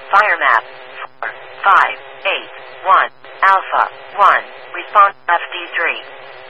Fire map 4, 5, 8, 1, Alpha 1. Response FD3.